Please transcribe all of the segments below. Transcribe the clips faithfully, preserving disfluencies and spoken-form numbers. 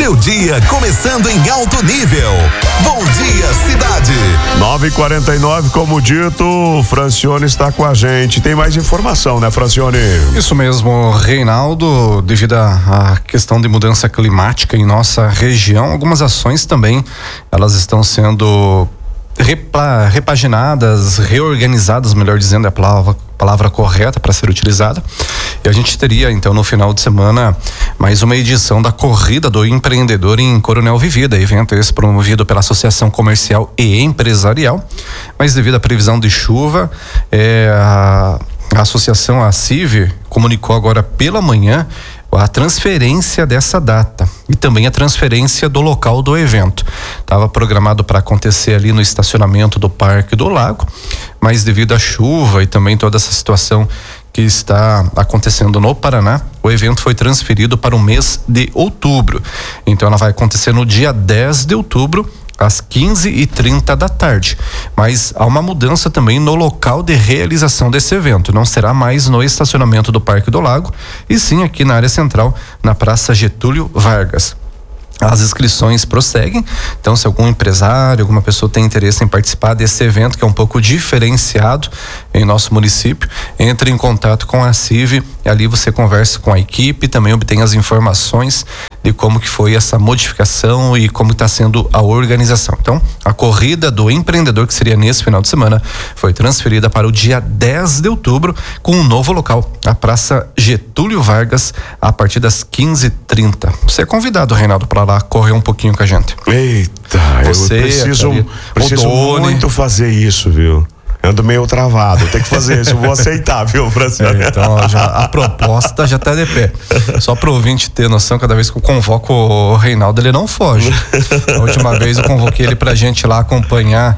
Seu dia começando em alto nível. Bom dia, cidade. nove e quarenta e nove, como dito, Francione está com a gente. Tem mais informação, né, Francione? Isso mesmo, Reinaldo, devido à questão de mudança climática em nossa região, algumas ações também, elas estão sendo repa, repaginadas, reorganizadas, melhor dizendo, é a palavra, palavra correta para ser utilizada. E a gente teria, então, no final de semana, mais uma edição da Corrida do Empreendedor em Coronel Vivida, evento esse promovido pela Associação Comercial e Empresarial, mas devido à previsão de chuva, é, a, a associação, a C I V, comunicou agora pela manhã a transferência dessa data e também a transferência do local do evento. Estava programado para acontecer ali no estacionamento do Parque do Lago, mas devido à chuva e também toda essa situação que está acontecendo no Paraná, o evento foi transferido para o mês de outubro. Então ela vai acontecer no dia dez de outubro, às quinze e trinta da tarde. Mas há uma mudança também no local de realização desse evento. Não será mais no estacionamento do Parque do Lago, e sim aqui na área central, na Praça Getúlio Vargas. As inscrições prosseguem, então se algum empresário, alguma pessoa tem interesse em participar desse evento, que é um pouco diferenciado em nosso município, entre em contato com a C I V e ali você conversa com a equipe e também obtém as informações de como que foi essa modificação e como está sendo a organização. Então, a Corrida do Empreendedor, que seria nesse final de semana, foi transferida para o dia dez de outubro, com um novo local, a Praça Getúlio Vargas, a partir das quinze e trinta. Você é convidado, Reinaldo, para lá correr um pouquinho com a gente. Eita, Você, eu preciso, preciso muito fazer isso, viu? Ando meio travado, tem que fazer isso, eu vou aceitar, viu, Francione? É, então, já, a proposta já tá de pé. Só pro ouvinte ter noção, cada vez que eu convoco o Reinaldo, ele não foge. A última vez eu convoquei ele pra gente lá acompanhar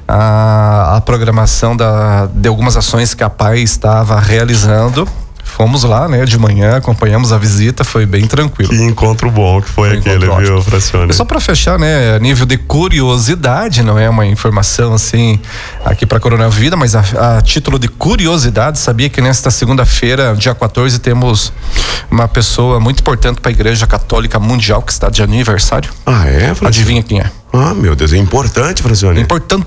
a, a programação da, de algumas ações que a P A I estava realizando. Fomos lá, né, de manhã, acompanhamos a visita, foi bem tranquilo. Que encontro bom que foi, foi aquele, viu, Francione? Só para fechar, né, a nível de curiosidade, não é uma informação assim aqui para Coronel Vida, mas a, a título de curiosidade, sabia que nesta segunda-feira, dia quatorze, temos uma pessoa muito importante para a Igreja Católica Mundial que está de aniversário? Ah, é, Francione? Adivinha quem é? Ah, meu Deus, é importante, Francione? Importante.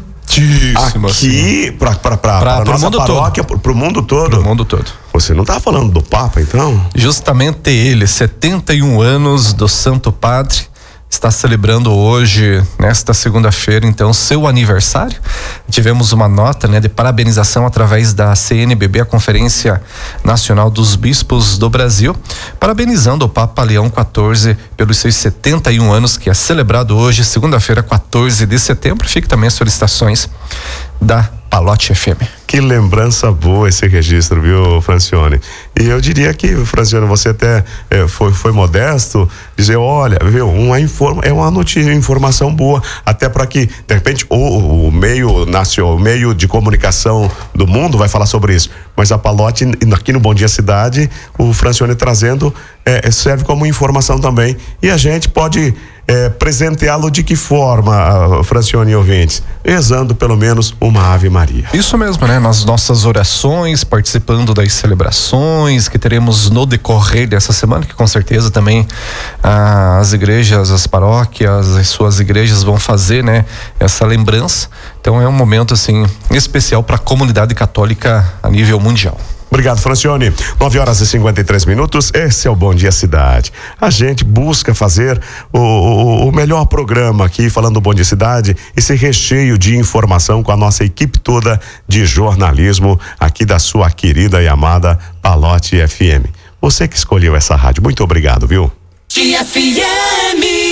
Aqui, para pra, pra, pra, pra nossa paróquia, todo. pro mundo todo. Pro mundo todo. Você não tá falando do Papa, então? Justamente ele, setenta e um anos do Santo Padre, está celebrando hoje, nesta segunda-feira, então, seu aniversário. Tivemos uma nota, né, de parabenização através da C N B B, a Conferência Nacional dos Bispos do Brasil, parabenizando o Papa Leão quatorze pelos seus setenta e um anos, que é celebrado hoje, segunda-feira, quatorze de setembro. Fique também as solicitações da Palote F M. Que lembrança boa esse registro, viu, Francione? E eu diria que, Francione, você até é, foi, foi modesto, dizer, olha, viu, uma informa, é uma notícia, informação boa, até para que, de repente, o, o meio nacional, o meio de comunicação do mundo vai falar sobre isso, mas a Palote, aqui no Bom Dia Cidade, o Francione trazendo, é, serve como informação também, e a gente pode É, presenteá-lo de que forma, Francione e ouvintes? Rezando pelo menos uma Ave Maria. Isso mesmo, né? Nas nossas orações, participando das celebrações que teremos no decorrer dessa semana, que com certeza também ah, as igrejas, as paróquias, as suas igrejas vão fazer, né? Essa lembrança. Então é um momento assim especial para a comunidade católica a nível mundial. Obrigado, Francione. nove horas e cinquenta e três minutos. Esse é o Bom Dia Cidade. A gente busca fazer o, o, o melhor programa aqui, falando do Bom Dia Cidade, esse recheio de informação com a nossa equipe toda de jornalismo aqui da sua querida e amada Palote F M. Você que escolheu essa rádio, muito obrigado, viu? F M.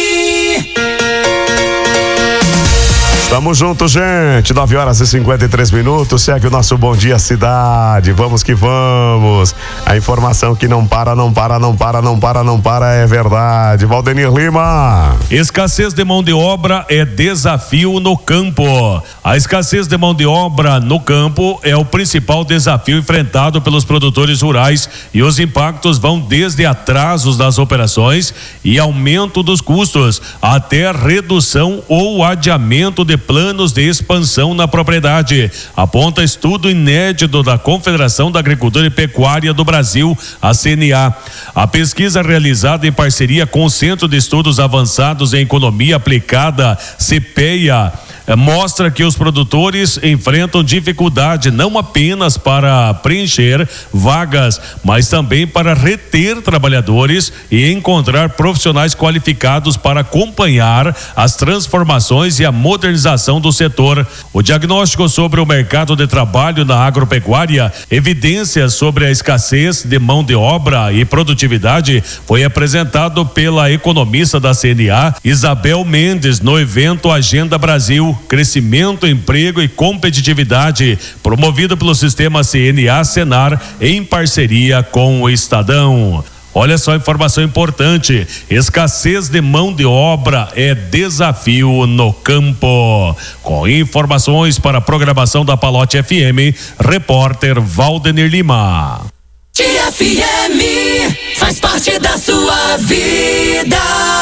Tamo junto, gente. nove horas e cinquenta e três minutos. Segue o nosso Bom Dia Cidade. Vamos que vamos. A informação que não para, não para, não para, não para, não para é verdade. Valdenir Lima. Escassez de mão de obra é desafio no campo. A escassez de mão de obra no campo é o principal desafio enfrentado pelos produtores rurais, e os impactos vão desde atrasos das operações e aumento dos custos até redução ou adiamento de planos de expansão na propriedade, aponta estudo inédito da Confederação da Agricultura e Pecuária do Brasil, a C N A. A pesquisa realizada em parceria com o Centro de Estudos Avançados em Economia Aplicada, CEPEA, mostra que os produtores enfrentam dificuldade não apenas para preencher vagas, mas também para reter trabalhadores e encontrar profissionais qualificados para acompanhar as transformações e a modernização do setor. O diagnóstico sobre o mercado de trabalho na agropecuária, evidências sobre a escassez de mão de obra e produtividade, foi apresentado pela economista da C N A, Isabel Mendes, no evento Agenda Brasil, Crescimento, Emprego e Competitividade, promovido pelo sistema C N A-Senar em parceria com o Estadão. Olha só, informação importante: escassez de mão de obra é desafio no campo. Com informações para a programação da Palote F M, repórter Valdenir Lima. F M faz parte da sua vida.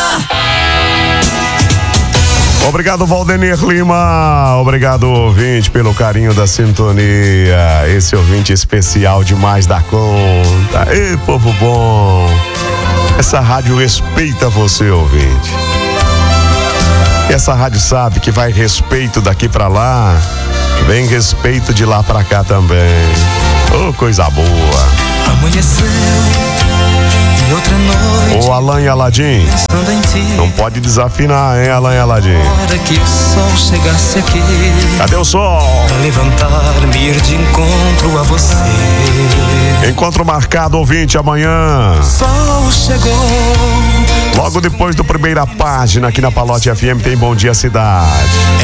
Obrigado, Valdenir Lima. Obrigado, ouvinte, pelo carinho da sintonia. Esse ouvinte especial demais da conta. Ei, povo bom. Essa rádio respeita você, ouvinte. E essa rádio sabe que vai respeito daqui pra lá, vem respeito de lá pra cá também. Ô, oh, coisa boa. Amanheceu e outra noite. Ô, Alan e Aladim, não pode desafinar, hein, Alan e Aladim? Hora que o sol chegasse aqui. Cadê o sol? Pra levantar-me, ir de encontro a você. Encontro marcado, ouvinte, amanhã. O sol chegou. Logo depois do Primeira Página, aqui na Palote F M tem Bom Dia Cidade.